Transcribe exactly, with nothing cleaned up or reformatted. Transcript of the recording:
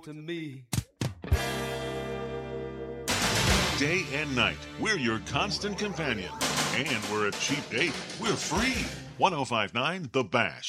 to me. Day and night, we're your constant companion. And we're a cheap date. We're free. ten fifty-nine The Bash.